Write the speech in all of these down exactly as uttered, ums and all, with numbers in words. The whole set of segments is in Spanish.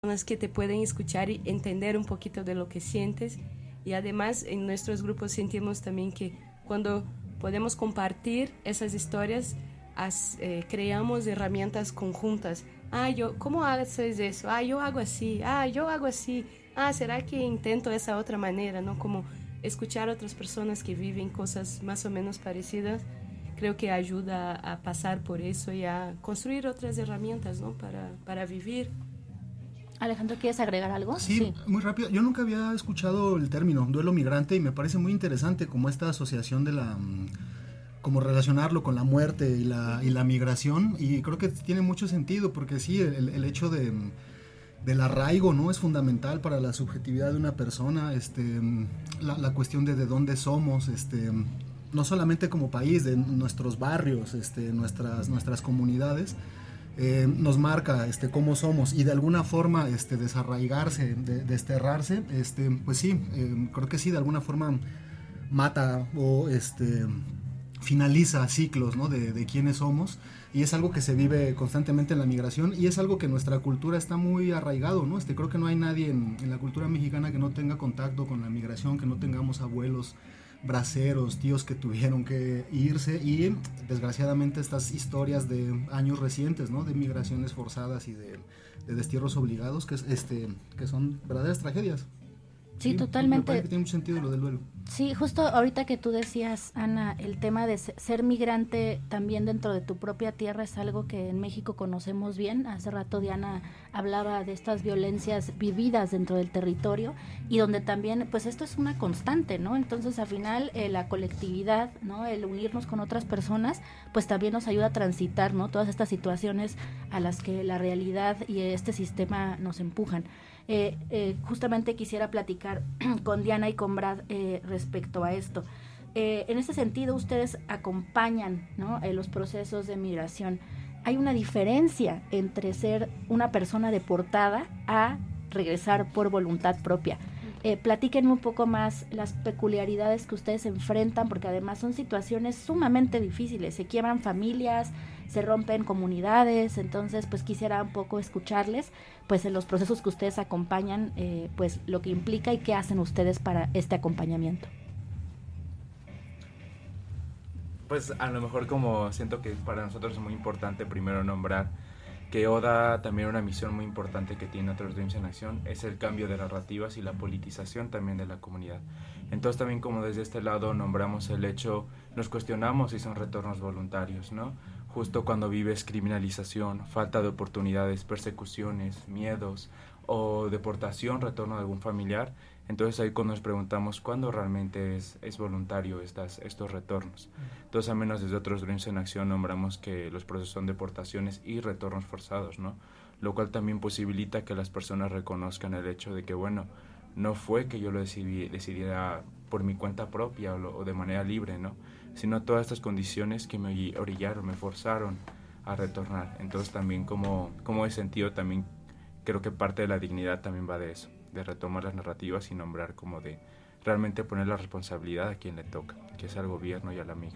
personas que te pueden escuchar y entender un poquito de lo que sientes. Y además en nuestros grupos sentimos también que cuando podemos compartir esas historias, as, eh, creamos herramientas conjuntas. Ah, yo, ¿cómo haces eso? Ah, yo hago así. Ah, yo hago así. Ah, ¿será que intento esa otra manera? ¿No? Como escuchar a otras personas que viven cosas más o menos parecidas, creo que ayuda a pasar por eso y a construir otras herramientas, ¿no? para, para vivir. Alejandro, ¿quieres agregar algo? Sí, sí, muy rápido. Yo nunca había escuchado el término duelo migrante y me parece muy interesante como esta asociación de la... como relacionarlo con la muerte y la, y la migración, y creo que tiene mucho sentido porque sí, el, el hecho de... del arraigo, ¿no? Es fundamental para la subjetividad de una persona, este, la, la cuestión de de dónde somos, este, no solamente como país, de nuestros barrios, este, nuestras, nuestras comunidades, eh, nos marca este, cómo somos, y de alguna forma este, desarraigarse, de, desterrarse, este, pues sí, eh, creo que sí, de alguna forma mata o este, finaliza ciclos, ¿no? de, de quiénes somos. Y es algo que se vive constantemente en la migración y es algo que nuestra cultura está muy arraigado, ¿no? Este, creo que no hay nadie en, en la cultura mexicana que no tenga contacto con la migración, que no tengamos abuelos braceros, tíos que tuvieron que irse, y desgraciadamente estas historias de años recientes, ¿no? De migraciones forzadas y de, de destierros obligados, que, es, este, que son verdaderas tragedias. Sí, sí, totalmente. Me parece que tiene mucho sentido lo del duelo. Sí, justo ahorita que tú decías, Ana, el tema de ser migrante también dentro de tu propia tierra es algo que en México conocemos bien. Hace rato Diana hablaba de estas violencias vividas dentro del territorio y donde también, pues esto es una constante, ¿no? Entonces, al final, eh, la colectividad, ¿no? El unirnos con otras personas, pues también nos ayuda a transitar, ¿no? Todas estas situaciones a las que la realidad y este sistema nos empujan. Eh, eh, justamente quisiera platicar con Diana y con Brad eh, respecto a esto. Eh, en este sentido, ustedes acompañan, ¿no? eh, los procesos de migración. Hay una diferencia entre ser una persona deportada a regresar por voluntad propia. Eh, platíquenme un poco más las peculiaridades que ustedes enfrentan, porque además son situaciones sumamente difíciles. Se quiebran familias, se rompen comunidades, entonces pues quisiera un poco escucharles pues en los procesos que ustedes acompañan, eh, pues lo que implica y qué hacen ustedes para este acompañamiento. Pues a lo mejor, como siento que para nosotros es muy importante primero nombrar que Oda, también una misión muy importante que tiene Otros Dreams en Acción, es el cambio de narrativas y la politización también de la comunidad. Entonces también, como desde este lado nombramos el hecho, nos cuestionamos si son retornos voluntarios, ¿no? Justo cuando vives criminalización, falta de oportunidades, persecuciones, miedos o deportación, retorno de algún familiar, entonces ahí cuando nos preguntamos cuándo realmente es, es voluntario estas, estos retornos. Entonces, al menos desde Otros Dreams en Acción nombramos que los procesos son deportaciones y retornos forzados, ¿no? Lo cual también posibilita que las personas reconozcan el hecho de que, bueno, no fue que yo lo decidí, decidiera por mi cuenta propia o, lo, o de manera libre, ¿no? Sino todas estas condiciones que me orillaron, me forzaron a retornar. Entonces también como, como he sentido, también creo que parte de la dignidad también va de eso, de retomar las narrativas y nombrar como de realmente poner la responsabilidad a quien le toca, que es al gobierno y a la migra.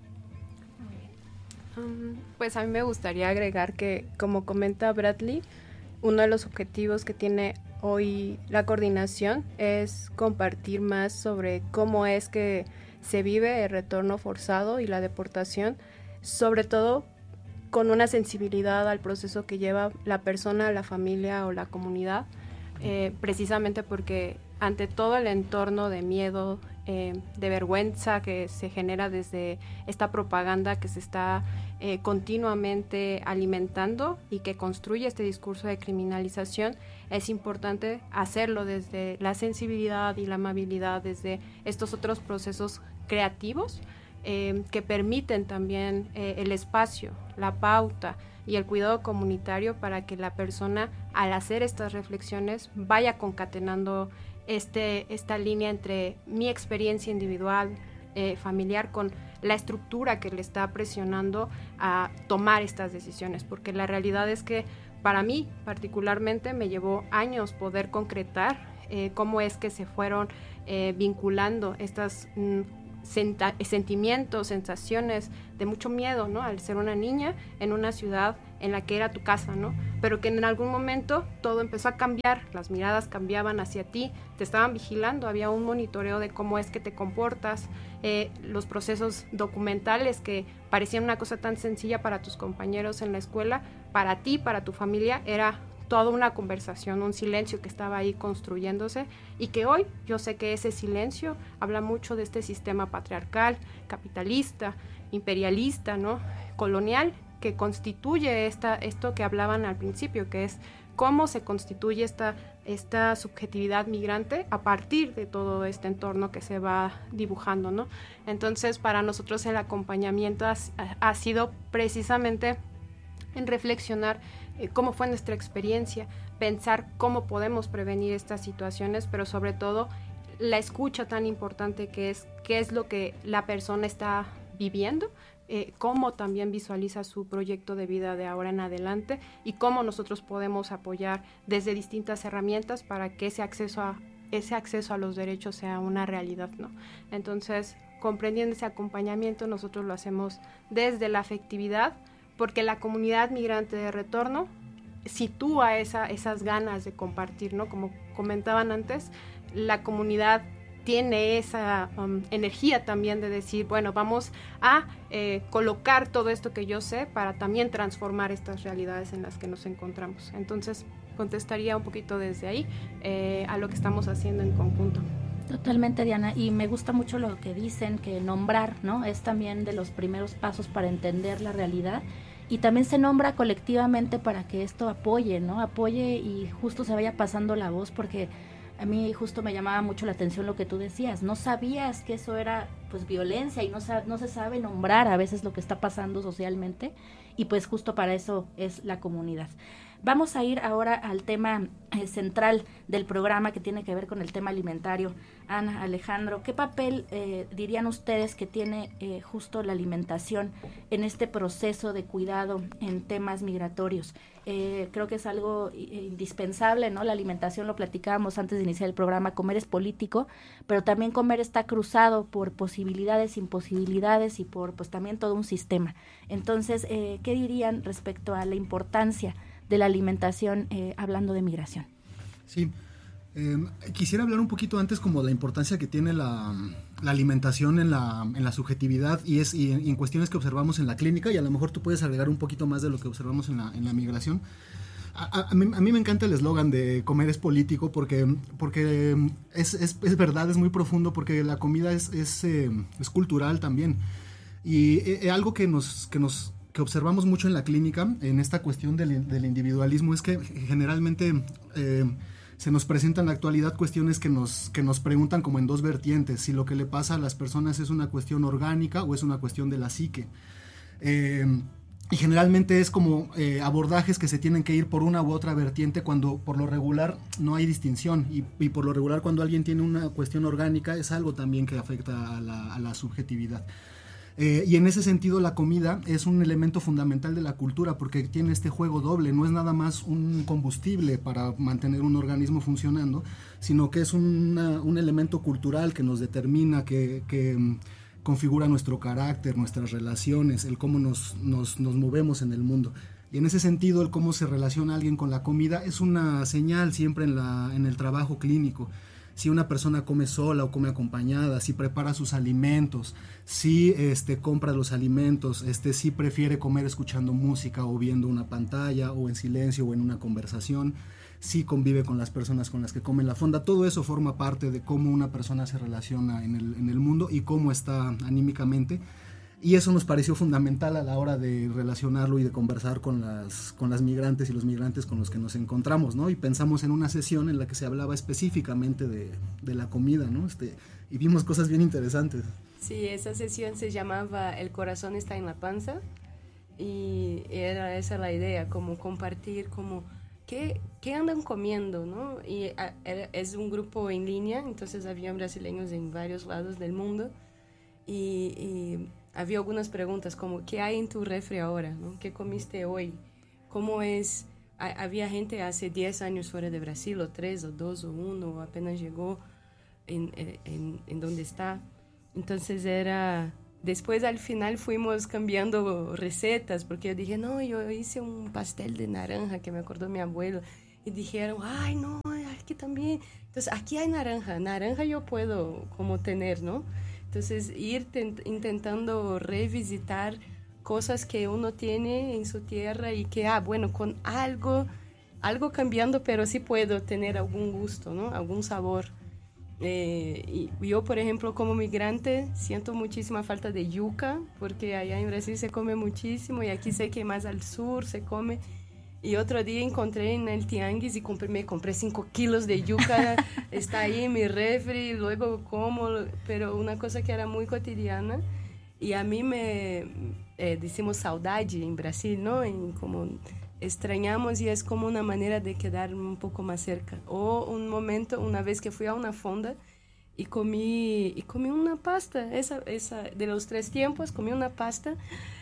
Um, pues a mí me gustaría agregar que, como comenta Bradley, uno de los objetivos que tiene hoy la coordinación es compartir más sobre cómo es que se vive el retorno forzado y la deportación, sobre todo con una sensibilidad al proceso que lleva la persona, la familia o la comunidad, eh, precisamente porque ante todo el entorno de miedo, eh, de vergüenza que se genera desde esta propaganda que se está eh, continuamente alimentando y que construye este discurso de criminalización, es importante hacerlo desde la sensibilidad y la amabilidad, desde estos otros procesos creativos eh, que permiten también eh, el espacio, la pauta y el cuidado comunitario para que la persona, al hacer estas reflexiones, vaya concatenando este, esta línea entre mi experiencia individual, eh, familiar, con la estructura que le está presionando a tomar estas decisiones, porque la realidad es que para mí particularmente me llevó años poder concretar eh, cómo es que se fueron eh, vinculando estas mm, senta- sentimientos, sensaciones de mucho miedo, ¿no? Al ser una niña en una ciudad en la que era tu casa, ¿no? Pero que en algún momento todo empezó a cambiar, las miradas cambiaban hacia ti, te estaban vigilando, había un monitoreo de cómo es que te comportas, eh, los procesos documentales que parecían una cosa tan sencilla para tus compañeros en la escuela, para ti, para tu familia, era toda una conversación, un silencio que estaba ahí construyéndose y que hoy yo sé que ese silencio habla mucho de este sistema patriarcal, capitalista, imperialista, ¿no? Colonial, que constituye esta, esto que hablaban al principio, que es cómo se constituye esta, esta subjetividad migrante a partir de todo este entorno que se va dibujando, ¿no? Entonces, para nosotros el acompañamiento ha, ha sido precisamente en reflexionar eh, cómo fue nuestra experiencia, pensar cómo podemos prevenir estas situaciones, pero sobre todo la escucha tan importante que es qué es lo que la persona está viviendo, eh, cómo también visualiza su proyecto de vida de ahora en adelante y cómo nosotros podemos apoyar desde distintas herramientas para que ese acceso a, ese acceso a los derechos sea una realidad, ¿no? Entonces, comprendiendo ese acompañamiento, nosotros lo hacemos desde la afectividad, porque la comunidad migrante de retorno sitúa esa, esas ganas de compartir, ¿no? Como comentaban antes, la comunidad tiene esa um, energía también de decir, bueno, vamos a eh, colocar todo esto que yo sé para también transformar estas realidades en las que nos encontramos. Entonces, contestaría un poquito desde ahí eh, a lo que estamos haciendo en conjunto. Totalmente, Diana, y me gusta mucho lo que dicen, que nombrar, ¿no? Es también de los primeros pasos para entender la realidad, y también se nombra colectivamente para que esto apoye, ¿no? Apoye y justo se vaya pasando la voz, porque a mí justo me llamaba mucho la atención lo que tú decías, no sabías que eso era pues violencia y no, no se sabe nombrar a veces lo que está pasando socialmente, y pues justo para eso es la comunidad. Vamos a ir ahora al tema eh, central del programa, que tiene que ver con el tema alimentario. Ana, Alejandro, ¿qué papel eh, dirían ustedes que tiene eh, justo la alimentación en este proceso de cuidado en temas migratorios? Eh, creo que es algo indispensable, ¿no? La alimentación, lo platicábamos antes de iniciar el programa, comer es político, pero también comer está cruzado por posibilidades, imposibilidades y por pues también todo un sistema. Entonces, eh, ¿qué dirían respecto a la importancia de la alimentación eh, hablando de migración? Sí, eh, quisiera hablar un poquito antes como de la importancia que tiene la, la alimentación en la, en la subjetividad y, es, y, y en cuestiones que observamos en la clínica, y a lo mejor tú puedes agregar un poquito más de lo que observamos en la, en la migración. A, a, a, mí, a mí me encanta el eslogan de comer es político porque, porque es, es, es verdad, es muy profundo, porque la comida es, es, eh, es cultural también, y eh, algo que nos... Que nos que observamos mucho en la clínica, en esta cuestión del, del individualismo, es que generalmente eh, se nos presentan en la actualidad cuestiones que nos, que nos preguntan como en dos vertientes, si lo que le pasa a las personas es una cuestión orgánica o es una cuestión de la psique. Eh, y generalmente es como eh, abordajes que se tienen que ir por una u otra vertiente, cuando por lo regular no hay distinción, y, y por lo regular cuando alguien tiene una cuestión orgánica es algo también que afecta a la, a la subjetividad. Eh, y en ese sentido la comida es un elemento fundamental de la cultura, porque tiene este juego doble, no es nada más un combustible para mantener un organismo funcionando, sino que es una, un elemento cultural que nos determina, que, que um, configura nuestro carácter, nuestras relaciones, el cómo nos, nos, nos movemos en el mundo. Y en ese sentido el cómo se relaciona alguien con la comida es una señal siempre en, la, en el trabajo clínico. Si una persona come sola o come acompañada, si prepara sus alimentos, si este, compra los alimentos, este, si prefiere comer escuchando música o viendo una pantalla o en silencio o en una conversación, si convive con las personas con las que come en la fonda, todo eso forma parte de cómo una persona se relaciona en el, en el mundo y cómo está anímicamente. Y eso nos pareció fundamental a la hora de relacionarlo y de conversar con las, con las migrantes y los migrantes con los que nos encontramos, ¿no? Y pensamos en una sesión en la que se hablaba específicamente de, de la comida, ¿no? Este, y vimos cosas bien interesantes. Sí, esa sesión se llamaba El corazón está en la panza, y era esa la idea, como compartir, como qué, qué andan comiendo, ¿no? Y a, era, es un grupo en línea, entonces había brasileños en varios lados del mundo, y... y había algunas preguntas como, ¿qué hay en tu refri ahora? ¿No? ¿Qué comiste hoy? ¿Cómo es? Había gente hace diez años fuera de Brasil, o tres, o dos, o uno, o apenas llegó en, en, en donde está. Entonces era Después al final fuimos cambiando recetas, porque yo dije, no, yo hice un pastel de naranja que me acordó mi abuelo. Y dijeron, ay, no, aquí también. Entonces, aquí hay naranja, naranja yo puedo como tener, ¿no? Entonces, ir ten- intentando revisitar cosas que uno tiene en su tierra y que, ah, bueno, con algo, algo cambiando, pero sí puedo tener algún gusto, ¿no? Algún sabor. Eh, y yo, por ejemplo, como migrante, siento muchísima falta de yuca, porque allá en Brasil se come muchísimo y aquí sé que más al sur se come. Y otro día encontré en el tianguis y compré, me compré cinco kilos de yuca, está ahí en mi refri, luego como, pero una cosa que era muy cotidiana. Y a mí me, eh, decimos saudade en Brasil, ¿no? En como extrañamos y es como una manera de quedar un poco más cerca. O un momento, una vez que fui a una fonda y comí, y comí una pasta, esa, esa, de los tres tiempos, comí una pasta.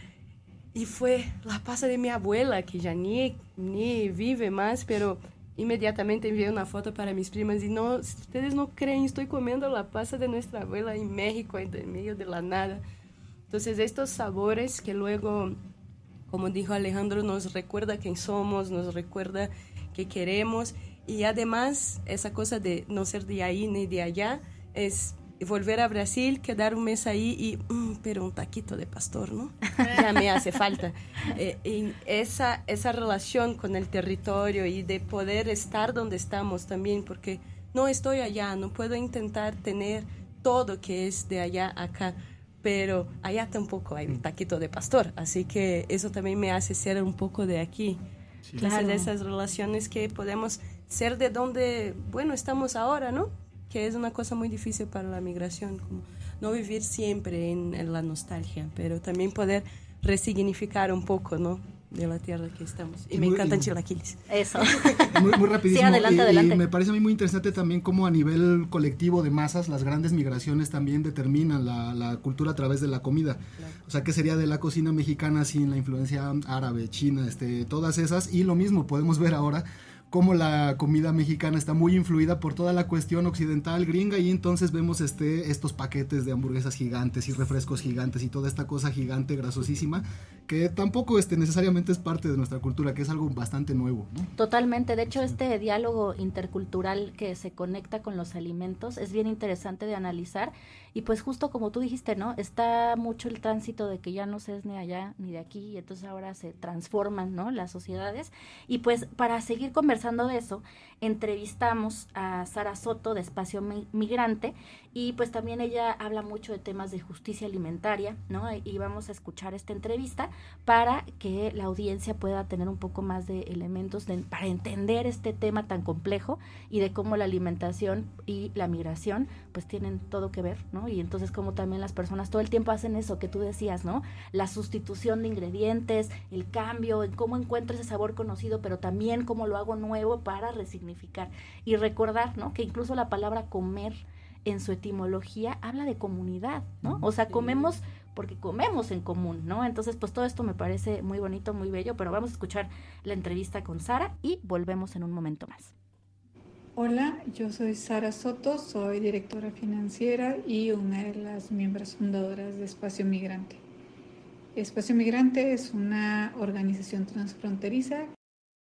Y fue la pasta de mi abuela, que ya ni, ni vive más, pero inmediatamente envié una foto para mis primas y no, si ustedes no creen, estoy comiendo la pasta de nuestra abuela en México, en medio de la nada. Entonces estos sabores que luego, como dijo Alejandro, nos recuerda quién somos, nos recuerda qué queremos, y además esa cosa de no ser de ahí ni de allá es volver a Brasil, quedar un mes ahí y, mm, pero un taquito de pastor, ¿no? Ya me hace falta. Eh, y esa, esa relación con el territorio y de poder estar donde estamos también, porque no estoy allá, no puedo intentar tener todo que es de allá acá, pero allá tampoco hay un taquito de pastor, así que eso también me hace ser un poco de aquí. Sí. Entonces, claro. Esas relaciones que podemos ser de donde, bueno, estamos ahora, ¿no? Que es una cosa muy difícil para la migración, como no vivir siempre en, en la nostalgia, pero también poder resignificar un poco, ¿no?, de la tierra que estamos. Y, y me muy, encantan y, chilaquiles. Eso. Muy, muy rapidísimo. Sí, adelante, y, adelante. Y me parece a mí muy interesante también cómo a nivel colectivo de masas las grandes migraciones también determinan la, la cultura a través de la comida. Claro. O sea, ¿qué sería de la cocina mexicana sin la influencia árabe, china, este, todas esas? Y lo mismo podemos ver ahora cómo la comida mexicana está muy influida por toda la cuestión occidental gringa, y entonces vemos este, estos paquetes de hamburguesas gigantes y refrescos gigantes y toda esta cosa gigante, grasosísima, que tampoco este, necesariamente es parte de nuestra cultura, que es algo bastante nuevo, ¿no? Totalmente, de hecho este diálogo intercultural que se conecta con los alimentos es bien interesante de analizar, y pues justo como tú dijiste, ¿no? Está mucho el tránsito de que ya no se es ni allá ni de aquí, y entonces ahora se transforman, ¿no?, las sociedades, y pues para seguir conversando de eso, entrevistamos a Sara Soto de Espacio Migrante, y pues también ella habla mucho de temas de justicia alimentaria, ¿no? Y vamos a escuchar esta entrevista para que la audiencia pueda tener un poco más de elementos de, para entender este tema tan complejo, y de cómo la alimentación y la migración pues tienen todo que ver, ¿no? Y entonces cómo también las personas todo el tiempo hacen eso que tú decías, ¿no? La sustitución de ingredientes, el cambio, en cómo encuentro ese sabor conocido, pero también cómo lo hago nuevo para resignificar y recordar, ¿no?, que incluso la palabra comer en su etimología habla de comunidad, ¿no? O sea, comemos porque comemos en común, ¿no? Entonces, pues todo esto me parece muy bonito, muy bello, pero vamos a escuchar la entrevista con Sara y volvemos en un momento más. Hola, yo soy Sara Soto, soy directora financiera y una de las miembros fundadoras de Espacio Migrante. Espacio Migrante es una organización transfronteriza